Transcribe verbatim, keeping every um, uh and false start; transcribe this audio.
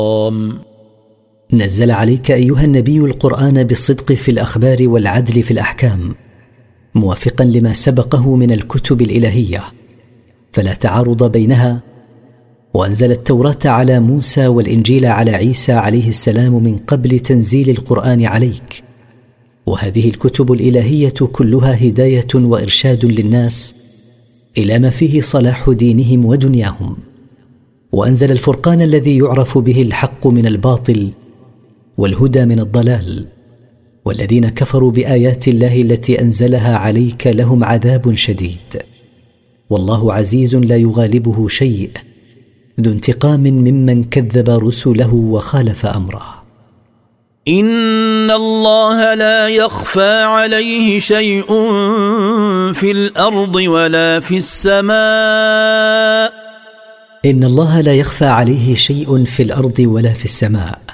نزل عليك أيها النبي القرآن بالصدق في الأخبار والعدل في الأحكام، موافقا لما سبقه من الكتب الإلهية، فلا تعارض بينها. وأنزل التوراة على موسى والإنجيل على عيسى عليه السلام من قبل تنزيل القرآن عليك، وهذه الكتب الإلهية كلها هداية وإرشاد للناس إلى ما فيه صلاح دينهم ودنياهم. وأنزل الفرقان الذي يعرف به الحق من الباطل والهدى من الضلال، والذين كفروا بآيات الله التي أنزلها عليك لهم عذاب شديد، والله عزيز لا يغالبه شيء، ذو انتقام ممن كذب رسله وخالف أمره. إن الله لا يخفى عليه شيء في الأرض ولا في السماء. إن الله لا يخفى عليه شيء في الأرض ولا في السماء.